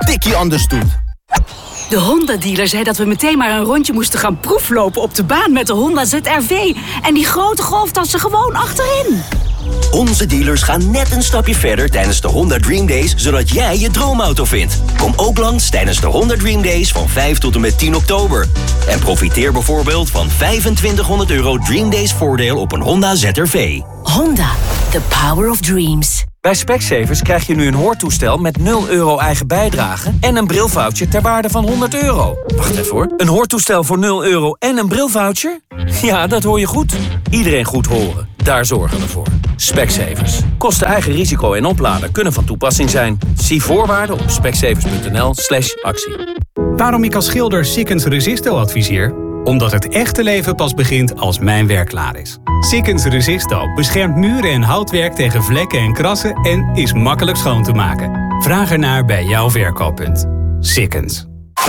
dikkie anders doet. De Honda-dealer zei dat we meteen maar een rondje moesten gaan proeflopen op de baan met de Honda ZR-V. En die grote golftassen gewoon achterin. Onze dealers gaan net een stapje verder tijdens de Honda Dream Days, zodat jij je droomauto vindt. Kom ook langs tijdens de Honda Dream Days van 5 tot en met 10 oktober. En profiteer bijvoorbeeld van €2500 Dream Days voordeel op een Honda ZR-V. Honda, the power of dreams. Bij Specsavers krijg je nu een hoortoestel met €0 eigen bijdrage en een brilvoucher ter waarde van €100. Wacht even hoor. Een hoortoestel voor €0 en een brilvoucher? Ja, dat hoor je goed. Iedereen goed horen. Daar zorgen we voor. Specsavers. Kosten eigen risico en oplader kunnen van toepassing zijn. Zie voorwaarden op specsavers.nl/actie. Waarom ik als schilder Sikkens Resisto adviseer? Omdat het echte leven pas begint als mijn werk klaar is. Sikkens Resisto beschermt muren en houtwerk tegen vlekken en krassen en is makkelijk schoon te maken. Vraag ernaar bij jouw verkooppunt. Sikkens.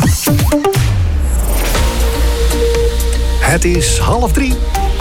Het is 2:30.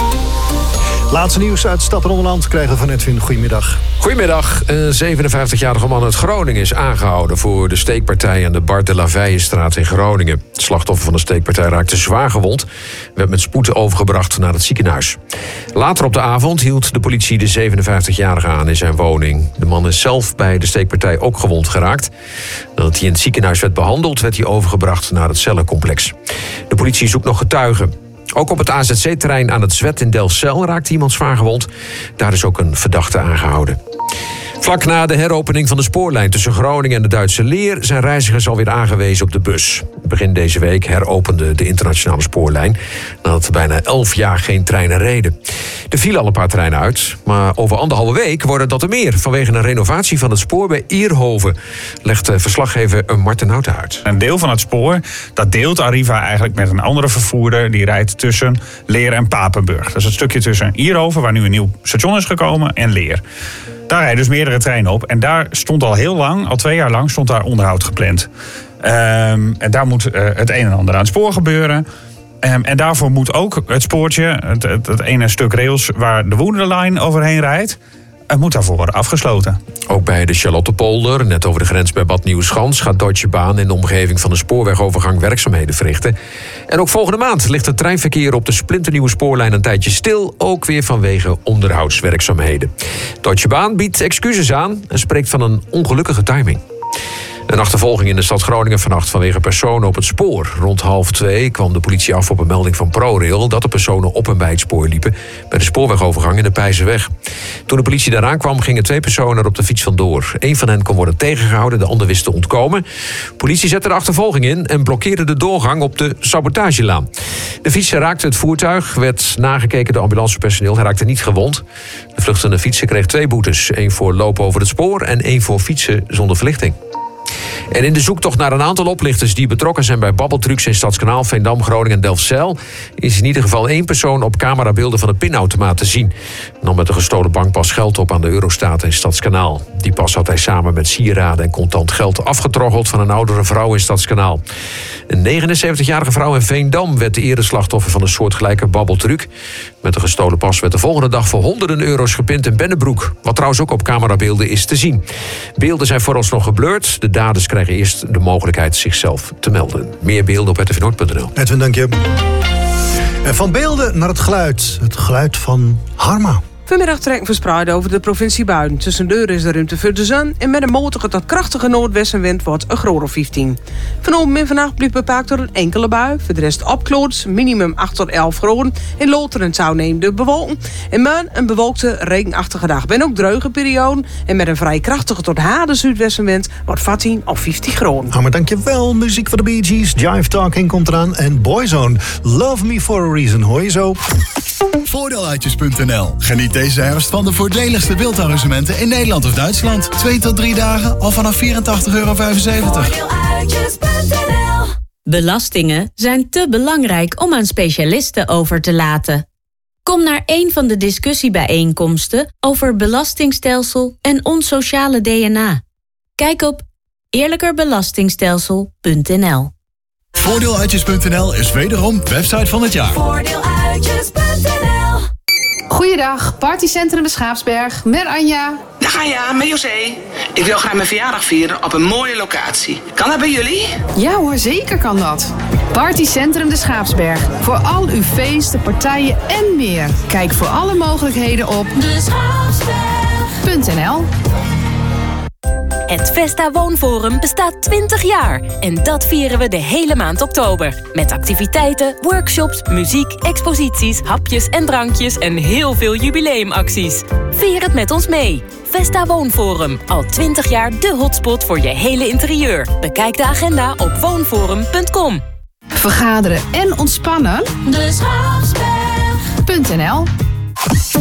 Laatste nieuws uit Stad en Omland krijgen we van Edwin. Goedemiddag. Goedemiddag. Een 57-jarige man uit Groningen is aangehouden voor de steekpartij aan de Bart de la Veillestraat in Groningen. Het slachtoffer van de steekpartij raakte zwaar gewond. Werd met spoed overgebracht naar het ziekenhuis. Later op de avond hield de politie de 57-jarige aan in zijn woning. De man is zelf bij de steekpartij ook gewond geraakt. Nadat hij in het ziekenhuis werd behandeld, werd hij overgebracht naar het cellencomplex. De politie zoekt nog getuigen. Ook op het AZC-terrein aan het Zwet in Delfzijl raakte iemand zwaar gewond. Daar is ook een verdachte aangehouden. Vlak na de heropening van de spoorlijn tussen Groningen en de Duitse Leer zijn reizigers alweer aangewezen op de bus. Begin deze week heropende de internationale spoorlijn nadat er bijna 11 jaar geen treinen reden. Er vielen al een paar treinen uit, maar over 1,5 week worden dat er meer vanwege een renovatie van het spoor bij Ierhoven, legt verslaggever Marten Houten uit. Een deel van het spoor, dat deelt Arriva eigenlijk met een andere vervoerder. Die rijdt tussen Leer en Papenburg. Dat is het stukje tussen Ierhoven, waar nu een nieuw station is gekomen, en Leer. Daar rijden dus meerdere treinen op. En daar stond al heel lang, al 2 jaar lang, stond daar onderhoud gepland. En daar moet het een en ander aan het spoor gebeuren. En daarvoor moet ook het spoortje, het ene stuk rails waar de Woerdenlijn overheen rijdt, het moet daarvoor worden afgesloten. Ook bij de Charlottepolder, net over de grens bij Bad Nieuweschans, gaat Deutsche Bahn in de omgeving van de spoorwegovergang werkzaamheden verrichten. En ook volgende maand ligt het treinverkeer op de splinternieuwe spoorlijn een tijdje stil, ook weer vanwege onderhoudswerkzaamheden. Deutsche Bahn biedt excuses aan en spreekt van een ongelukkige timing. Een achtervolging in de stad Groningen vannacht vanwege personen op het spoor. Rond 1:30 kwam de politie af op een melding van ProRail dat de personen op en bij het spoor liepen bij de spoorwegovergang in de Peizerweg. Toen de politie daaraan kwam, gingen 2 personen er op de fiets vandoor. 1 van hen kon worden tegengehouden, de ander wist te ontkomen. Politie zette de achtervolging in en blokkeerde de doorgang op de sabotagelaan. De fietser raakte het voertuig, werd nagekeken door ambulancepersoneel. Hij raakte niet gewond. De vluchtende fietser kreeg 2 boetes. 1 voor lopen over het spoor en 1 voor fietsen zonder verlichting. En in de zoektocht naar een aantal oplichters die betrokken zijn bij babbeltrucs in Stadskanaal, Veendam, Groningen en Delfzijl, is in ieder geval 1 persoon op camerabeelden van de pinautomaat te zien. Nam met een gestolen bankpas geld op aan de Eurostaat in Stadskanaal. Die pas had hij samen met sieraden en contant geld afgetroggeld van een oudere vrouw in Stadskanaal. Een 79-jarige vrouw in Veendam werd de eerder slachtoffer van een soortgelijke babbeltruc. Met een gestolen pas werd de volgende dag voor honderden euro's gepind in Bennebroek. Wat trouwens ook op camerabeelden is te zien. Beelden zijn vooralsnog geblurred. De daders krijgen eerst de mogelijkheid zichzelf te melden. Meer beelden op rtvnoord.nl. Edwin, dank je. En van beelden naar het geluid. Het geluid van Harma. Vanmiddag trekken verspreid over de provincie buiten. Tussendoor is de ruimte voor de zon en met een matige tot krachtige noordwestenwind wordt een graad of 15. Vanochtend en vannacht blijft bepaald door een enkele bui. Voor de rest opklaart, minimum 8 tot 11 graden. In Loter en Touw neemt de bewolking. En morgen een bewolkte, regenachtige dag. Ben ook druige periode. En met een vrij krachtige tot harde zuidwestenwind wordt 14 of 15 graden. Maar dankjewel. Muziek van de Bee Gees. Jive Talking komt eraan. En Boyzone. Love Me For A Reason. Hoor je zo? Voordeeluitjes.nl. Geniet deze herfst van de voordeligste wildarrangementen in Nederland of Duitsland. 2 tot 3 dagen al vanaf €84,75. Belastingen zijn te belangrijk om aan specialisten over te laten. Kom naar een van de discussiebijeenkomsten over belastingstelsel en ons sociale DNA. Kijk op eerlijkerbelastingstelsel.nl. Voordeeluitjes.nl is wederom website van het jaar. Goeiedag, partycentrum de Schaapsberg met Anja. Dag Anja, met José. Ik wil graag mijn verjaardag vieren op een mooie locatie. Kan dat bij jullie? Ja hoor, zeker kan dat. Partycentrum De Schaapsberg. Voor al uw feesten, partijen en meer. Kijk voor alle mogelijkheden op deschaapsberg.nl. Het Vesta Woonforum bestaat 20 jaar. En dat vieren we de hele maand oktober. Met activiteiten, workshops, muziek, exposities, hapjes en drankjes en heel veel jubileumacties. Vier het met ons mee. Vesta Woonforum. Al 20 jaar de hotspot voor je hele interieur. Bekijk de agenda op woonforum.com. Vergaderen en ontspannen? Deschaapsberg.nl.